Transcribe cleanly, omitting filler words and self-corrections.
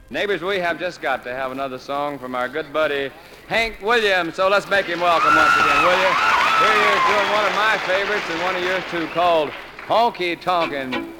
Neighbors, we have just got to have another song from our good buddy Hank Williams, so let's make him welcome once again, will you? Here he is doing one of my favorites and one of yours too, called Honky Tonkin'.